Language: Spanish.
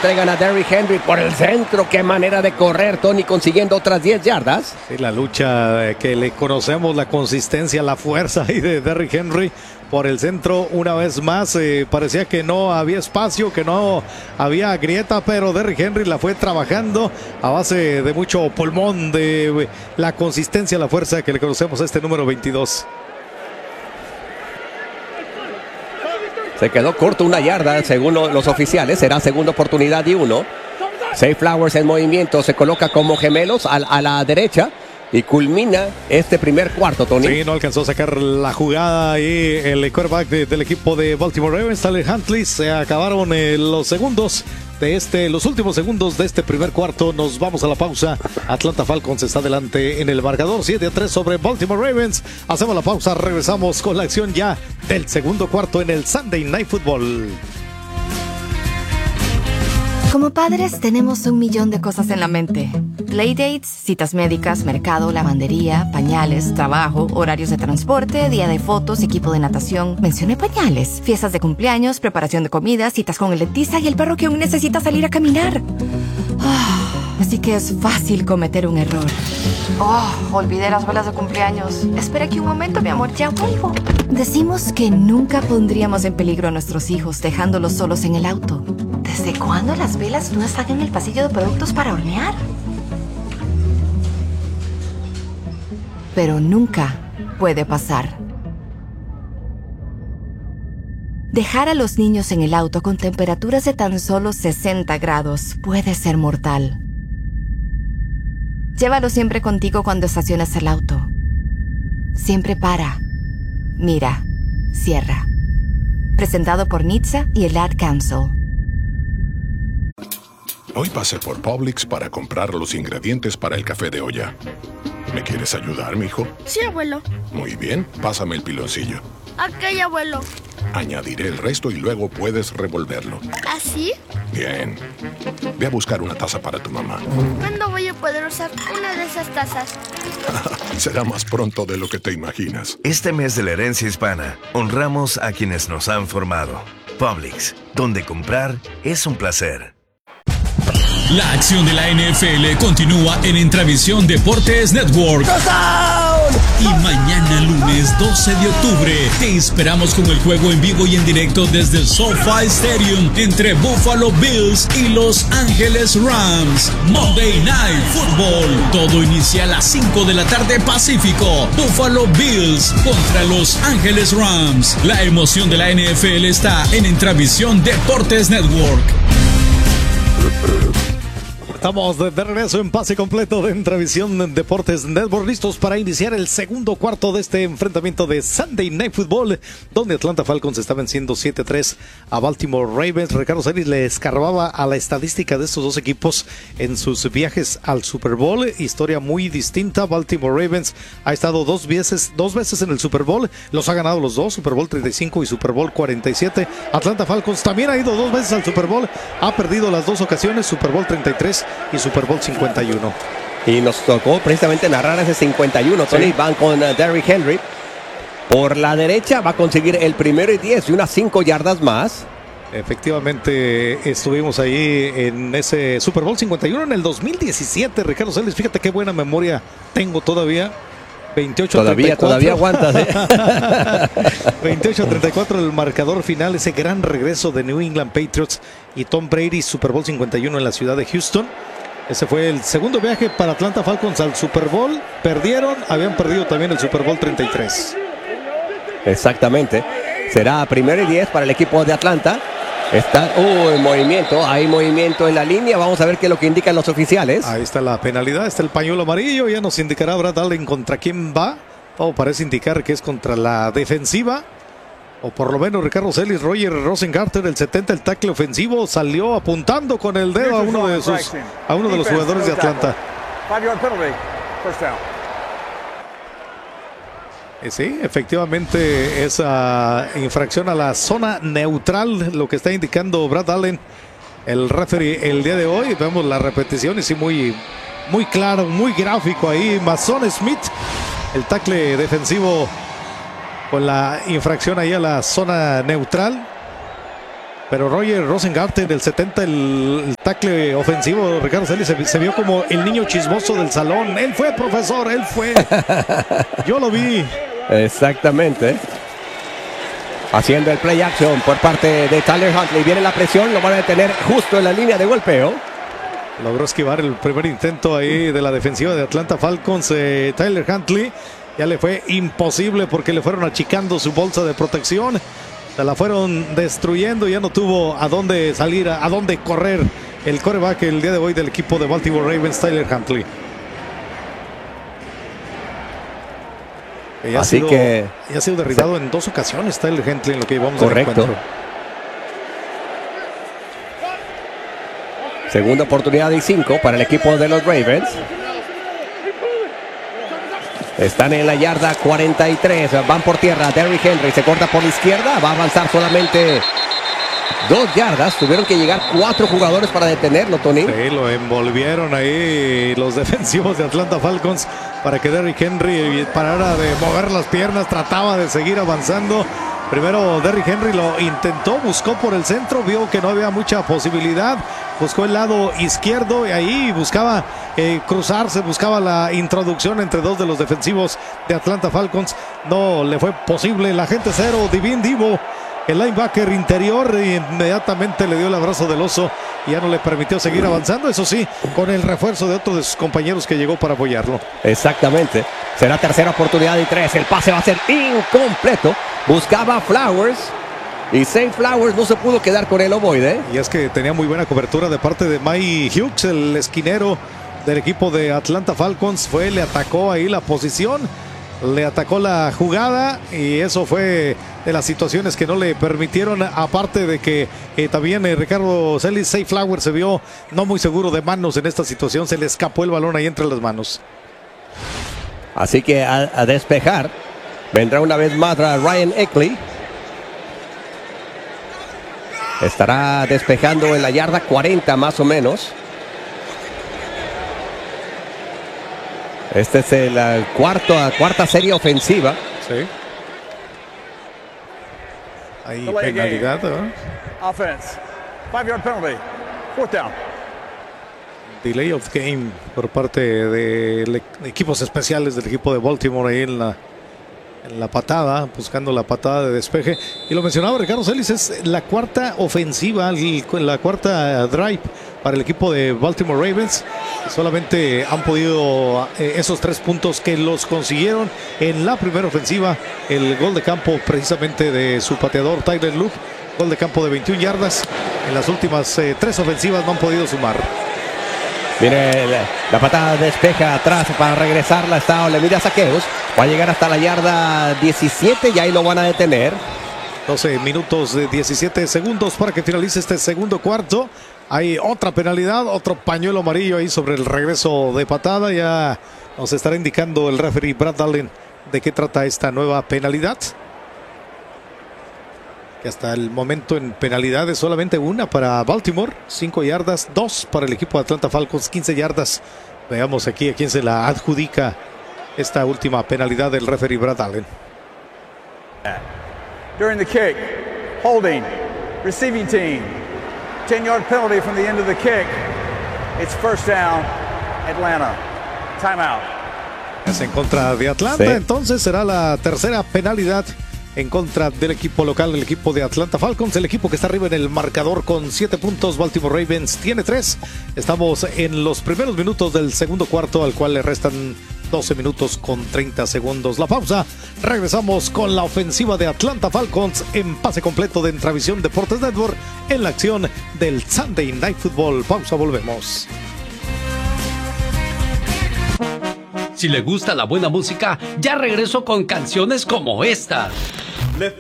entregan a Derrick Henry por el centro. Qué manera de correr, Tony, consiguiendo otras 10 yardas. Sí, la lucha que le conocemos, la consistencia, la fuerza ahí de Derrick Henry por el centro una vez más. Parecía que no había espacio, que no había grieta, pero Derrick Henry la fue trabajando a base de mucho pulmón, de la consistencia, la fuerza que le conocemos a este número 22. Se quedó corto, 1 yarda, según los oficiales. Será segunda oportunidad y 1. Zay Flowers en movimiento, se coloca como gemelos a la derecha y culmina este primer cuarto, Tony. Sí, no alcanzó a sacar la jugada y el quarterback del equipo de Baltimore Ravens, Tyler Huntley. Se acabaron los últimos segundos de este primer cuarto. Nos vamos a la pausa. Atlanta Falcons está adelante en el marcador 7-3 sobre Baltimore Ravens. Hacemos la pausa, regresamos con la acción ya del segundo cuarto en el Sunday Night Football. Como padres tenemos 1.000.000 de cosas en la mente. Playdates, citas médicas, mercado, lavandería, pañales, trabajo, horarios de transporte, día de fotos, equipo de natación. Mencioné pañales. Fiestas de cumpleaños, preparación de comida, citas con el dentista y el perro que aún necesita salir a caminar. Así que es fácil cometer un error. Olvidé las velas de cumpleaños. Espera aquí un momento, mi amor, ya vuelvo. Decimos que nunca pondríamos en peligro a nuestros hijos dejándolos solos en el auto. ¿Desde cuándo las velas no están en el pasillo de productos para hornear? Pero nunca puede pasar. Dejar a los niños en el auto con temperaturas de tan solo 60 grados puede ser mortal. Llévalo siempre contigo cuando estaciones el auto. Siempre para, mira, cierra. Presentado por NHTSA y el Ad Council. Hoy pasé por Publix para comprar los ingredientes para el café de olla. ¿Me quieres ayudar, mijo? Sí, abuelo. Muy bien, pásame el piloncillo. Ok, abuelo. Añadiré el resto y luego puedes revolverlo. ¿Así? Bien. Ve a buscar una taza para tu mamá. ¿Cuándo voy a poder usar una de esas tazas? Será más pronto de lo que te imaginas. Este mes de la herencia hispana, honramos a quienes nos han formado. Publix, donde comprar es un placer. La acción de la NFL continúa en Intravisión Deportes Network. Y mañana lunes 12 de octubre te esperamos con el juego en vivo y en directo desde el SoFi Stadium entre Buffalo Bills y Los Ángeles Rams. Monday Night Football. Todo inicia a las 5 de la tarde Pacífico. Buffalo Bills contra Los Ángeles Rams. La emoción de la NFL está en Intravisión Deportes Network. Estamos de regreso en pase completo de Intravisión Deportes Network, listos para iniciar el segundo cuarto de este enfrentamiento de Sunday Night Football, donde Atlanta Falcons está venciendo 7-3 a Baltimore Ravens. Ricardo Celis le escarbaba a la estadística de estos dos equipos en sus viajes al Super Bowl. Historia muy distinta. Baltimore Ravens ha estado dos veces en el Super Bowl, los ha ganado los dos, Super Bowl 35 y Super Bowl 47. Atlanta Falcons también ha ido dos veces al Super Bowl, ha perdido las dos ocasiones, Super Bowl 33 y Super Bowl 51. Y nos tocó precisamente narrar ese 51, Tony. Sí. Van con Derrick Henry. Por la derecha va a conseguir el 1-10 y unas 5 yardas más. Efectivamente, estuvimos ahí en ese Super Bowl 51 en el 2017. Ricardo Celis, fíjate qué buena memoria tengo todavía. 28-34. Todavía aguantas, 28-34 el marcador final, ese gran regreso de New England Patriots y Tom Brady, Super Bowl 51 en la ciudad de Houston. Ese fue el segundo viaje para Atlanta Falcons al Super Bowl. Habían perdido también el Super Bowl 33. Exactamente. Será 1-10 para el equipo de Atlanta. Está hay movimiento en la línea. Vamos a ver qué es lo que indican los oficiales. Ahí está la penalidad, está el pañuelo amarillo. Ya nos indicará Brad Allen contra quién va. Parece indicar que es contra la defensiva. O por lo menos Ricardo Celis, Roger Rosengarten, el 70, el tackle ofensivo, salió apuntando con el dedo a uno de los jugadores de Atlanta. Sí, efectivamente esa infracción a la zona neutral, lo que está indicando Brad Allen, el referee el día de hoy. Vemos la repetición y sí, muy claro, muy gráfico ahí. Mason Smith, el tackle defensivo, con la infracción ahí a la zona neutral. Pero Roger Rosengarten, del 70, el tackle ofensivo, Ricardo Celis, se vio como el niño chismoso del salón. Él fue, profesor, él fue. Yo lo vi. Exactamente. Haciendo el play action por parte de Tyler Huntley. Viene la presión, lo van a detener justo en la línea de golpeo. Logró esquivar el primer intento ahí de la defensiva de Atlanta Falcons. Tyler Huntley ya le fue imposible porque le fueron achicando su bolsa de protección. Se la fueron destruyendo, ya no tuvo a dónde salir, a dónde correr el quarterback el día de hoy del equipo de Baltimore Ravens, Tyler Huntley. Ya ha sido derribado en 2 ocasiones Tyler Huntley en lo que llevamos del encuentro. Segunda oportunidad y 5 para el equipo de los Ravens. Están en la yarda 43. Van por tierra. Derrick Henry se corta por la izquierda. Va a avanzar solamente 2 yardas. Tuvieron que llegar 4 jugadores para detenerlo, Tony. Sí, lo envolvieron ahí los defensivos de Atlanta Falcons para que Derrick Henry parara de mover las piernas. Trataba de seguir avanzando. Primero Derrick Henry lo intentó, buscó por el centro, vio que no había mucha posibilidad, buscó el lado izquierdo y ahí buscaba cruzarse, buscaba la introducción entre 2 de los defensivos de Atlanta Falcons. No le fue posible. El agente 0, Divin Divo, el linebacker interior, inmediatamente le dio el abrazo del oso y ya no le permitió seguir avanzando. Eso sí, con el refuerzo de otro de sus compañeros que llegó para apoyarlo. Exactamente. Será tercera oportunidad y 3. El pase va a ser incompleto. Buscaba Flowers y Zay Flowers no se pudo quedar con el ovoide. Y es que tenía muy buena cobertura de parte de Mike Hughes, el esquinero del equipo de Atlanta Falcons. Le atacó ahí la posición, le atacó la jugada y eso fue de las situaciones que no le permitieron. Aparte de que también Ricardo Celis, Zay Flowers se vio no muy seguro de manos en esta situación. Se le escapó el balón ahí entre las manos. Así que a despejar vendrá una vez más Ryan Eckley. Estará despejando en la yarda 40 más o menos. Este es la cuarta serie ofensiva. Sí. Hay penalidad, ¿no? Offense. 5-yard penalty. 4th down. Delay of game por parte de equipos especiales del equipo de Baltimore ahí en la patada, buscando la patada de despeje. Y lo mencionaba Ricardo Celis, es la cuarta ofensiva, la cuarta drive para el equipo de Baltimore Ravens. Solamente han podido esos 3 puntos que los consiguieron en la primera ofensiva. El gol de campo precisamente de su pateador Tyler Loop, gol de campo de 21 yardas. En las últimas 3 ofensivas no han podido sumar. Viene la patada despeja atrás para regresarla. Le mira a Saqueos. Va a llegar hasta la yarda 17 y ahí lo van a detener. 12 minutos de 17 segundos para que finalice este segundo cuarto. Hay otra penalidad, otro pañuelo amarillo ahí sobre el regreso de patada. Ya nos estará indicando el referee Brad Allen de qué trata esta nueva penalidad. Que hasta el momento en penalidades solamente una para Baltimore, 5 yardas, 2 para el equipo de Atlanta Falcons, 15 yardas. Veamos aquí a quién se la adjudica esta última penalidad del referee Brad Allen. During the kick, holding, receiving team, 10-yard penalty from the end of the kick. It's 1st down, Atlanta. Timeout. Es en contra de Atlanta, sí. Entonces será la tercera penalidad en contra del equipo local, el equipo de Atlanta Falcons, el equipo que está arriba en el marcador con 7 puntos. Baltimore Ravens tiene 3. Estamos en los primeros minutos del segundo cuarto, al cual le restan 12 minutos con 30 segundos. La pausa. Regresamos con la ofensiva de Atlanta Falcons en pase completo de Entravisión Deportes Network en la acción del Sunday Night Football. Pausa, volvemos. Si le gusta la buena música, ya regreso con canciones como esta.